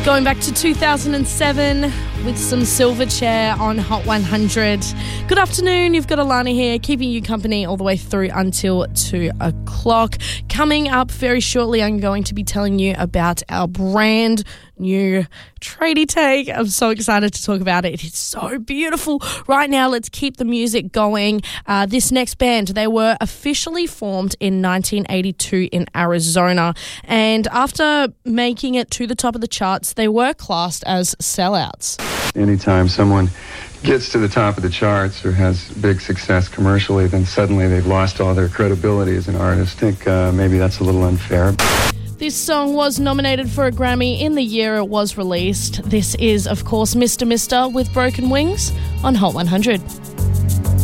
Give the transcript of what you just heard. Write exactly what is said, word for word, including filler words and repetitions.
Going back to two thousand seven with some Silverchair on Hot one hundred. Good afternoon, you've got Alana here, keeping you company all the way through until two o'clock. Coming up very shortly, I'm going to be telling you about our brand new tradie take. I'm so excited to talk about it. It's so beautiful. Right now, let's keep the music going. Uh, this next band, they were officially formed in nineteen eighty-two in Arizona, and after making it to the top of the charts, they were classed as sellouts. Anytime someone gets to the top of the charts or has big success commercially, then suddenly they've lost all their credibility as an artist. I think uh, maybe that's a little unfair. This song was nominated for a Grammy in the year it was released. This is, of course, Mister Mister with Broken Wings on Hot one hundred.